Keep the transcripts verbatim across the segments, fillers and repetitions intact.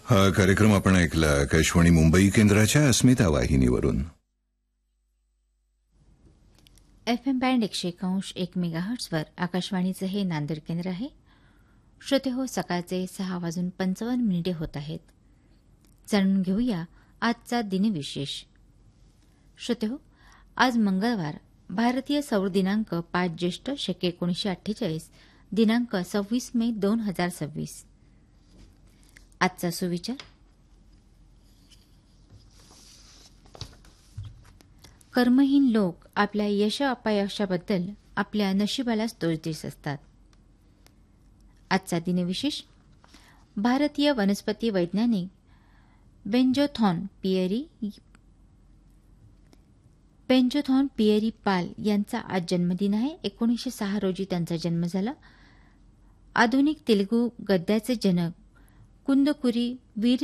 हा कार्यक्रम आपण ऐकला आकाशवाणी मुंबई केंद्राच्या अस्मिता वाहिनीवरून. एफ एम बँड एकशे एकांश एक मेगाहर्ट्झवर आकाशवाणीचं हे नांदेड केंद्र आहे. श्रोते हो, सकाळचे सहा वाजून पंचावन्न मिनिटे होत आहेत. जाणून घेऊया आजचा दिनविशेष. श्रोते हो, आज मंगळवार, भारतीय सौर दिनांक पाच ज्येष्ठ शके एकोणीसशे अठ्ठेचाळीस, दिनांक सव्वीस मे दोन हजार सव्वीस. आजचा सुविचार. कर्महीन लोक आपल्या यश अपयशाबद्दल आपल्या नशिबालाच दोष देत असतात. आजचा दिनविशेष. भारतीय वनस्पती वैज्ञानिक बेंजोथॉन पिएरी बेंजोथॉन पिएरी पाल यांचा आज जन्मदिन आहे. एकोणीसशे सहा रोजी त्यांचा जन्म झाला. आधुनिक तेलुगू गद्याचे जनक कुंदकुरी वीर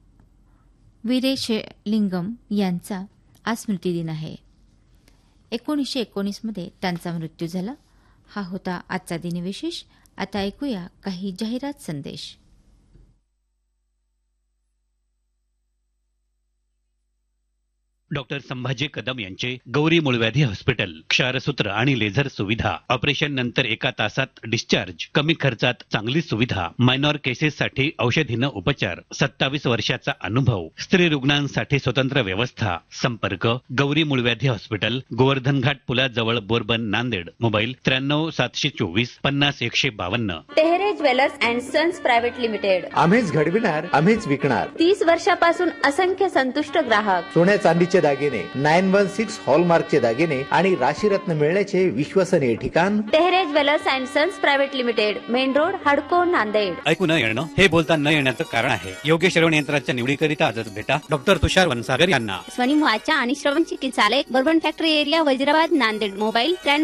वीरेशलिंगम यांचा आज स्मृतिदिन आहे. एकोणीसशे एकोणीसमध्ये त्यांचा मृत्यू झाला. हा होता आजचा दिनविशेष. आता ऐकूया काही जाहिरात संदेश. डॉक्टर संभाजी कदम यांचे गौरी मूळव्याधी हॉस्पिटल, क्षारसूत्र आणि लेझर सुविधा, ऑपरेशन नंतर एका तासात डिस्चार्ज, कमी खर्चात चांगली सुविधा, मायनॉर केसेस साठी औषधीनं उपचार, सत्तावीस वर्षाचा अनुभव, स्त्री रुग्णांसाठी स्वतंत्र व्यवस्था. संपर्क Gauri मूळव्याधी hospital, Govardhan Ghat पुलाजवळ, bourbon, Nanded. Mobile त्र्याण्णव सातशे चोवीस पन्नास एकशे बावन्न. Tehre jewellers and sons private limited. आम्हीच घडविणार, आम्हीच विकणार. तीस वर्षापासून असंख्य संतुष्ट ग्राहक. सोन्या चांदीचे दागिने, नाईन वन सिक्स हॉलमार्कचे दागिने आणि राशीरत्न मिळण्याचे विश्वसनीय ठिकाण Tehre jewellers and sons private limited, main road, हडको, नांदेड. ऐकू न येणं हे बोलता न येण्याचं कारण आहे. योग्य श्रवण यंत्राच्या निवडीकरिता आजच भेटा डॉक्टर तुषार वनसागर यांना. स्वनिम वाचा आणि श्रवण चिकित्सालय, bourbon factory area, वैजराबाद, Nanded. Mobile त्र्याण्णव